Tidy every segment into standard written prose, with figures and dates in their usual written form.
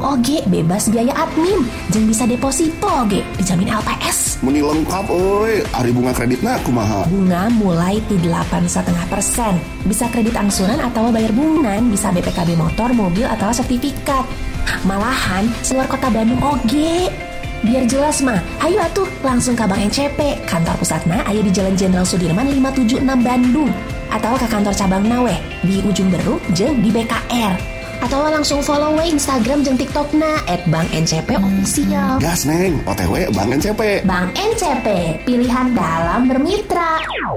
Bandung oge bebas biaya admin, jeung bisa deposito oge dijamin LPS. Muni lengkap ari bunga kreditna kumaha? Bunga mulai ti 8,5%. Bisa kredit angsuran atau bayar bulanan, bisa BPKB motor, mobil atau sertifikat. Malahan seluar kota Bandung oge. Biar jelas mah, ayo atuh langsung ke Bank NCP. Kantor pusatna aya di Jalan Jenderal Sudirman 576 Bandung. Atau ke kantor cabang Nawe di Ujung Beruk jeung di BKR. Atau langsung follow we Instagram jeung TikTokna @bankncp_official. Gas neng, OTW Bank NCP. Bank NCP, pilihan dalam bermitra.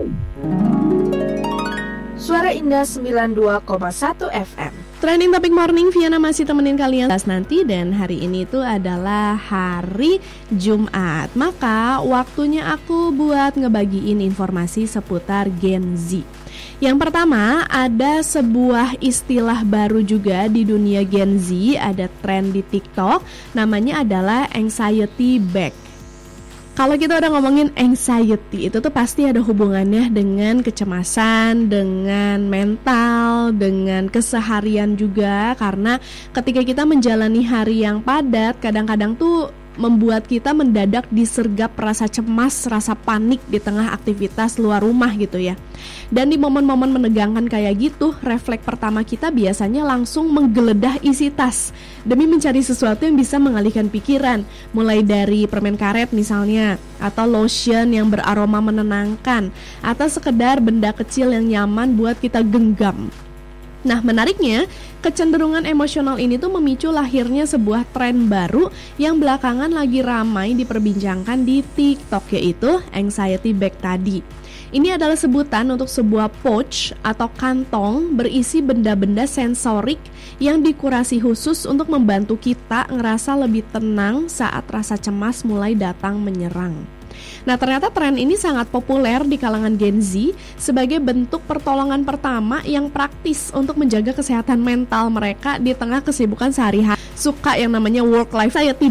Suara Indah 92,1 FM. Trending Topic Morning, Viana masih temenin kalian nanti. Dan hari ini itu adalah hari Jumat. Maka waktunya aku buat ngebagiin informasi seputar Gen Z. Yang pertama, ada sebuah istilah baru juga di dunia Gen Z. Ada tren di TikTok, namanya adalah anxiety bag. Kalau kita udah ngomongin anxiety, itu tuh pasti ada hubungannya dengan kecemasan, dengan mental, dengan keseharian juga. Karena ketika kita menjalani hari yang padat, kadang-kadang tuh membuat kita mendadak disergap rasa cemas, rasa panik di tengah aktivitas luar rumah gitu ya. Dan di momen-momen menegangkan kayak gitu, refleks pertama kita biasanya langsung menggeledah isi tas demi mencari sesuatu yang bisa mengalihkan pikiran, mulai dari permen karet misalnya, atau lotion yang beraroma menenangkan, atau sekedar benda kecil yang nyaman buat kita genggam. Nah, menariknya, kecenderungan emosional ini tuh memicu lahirnya sebuah tren baru yang belakangan lagi ramai diperbincangkan di TikTok, yaitu anxiety bag tadi. Ini adalah sebutan untuk sebuah pouch atau kantong berisi benda-benda sensorik yang dikurasi khusus untuk membantu kita ngerasa lebih tenang saat rasa cemas mulai datang menyerang. Nah, ternyata tren ini sangat populer di kalangan Gen Z sebagai bentuk pertolongan pertama yang praktis untuk menjaga kesehatan mental mereka di tengah kesibukan sehari-hari. Suka yang namanya work life anxiety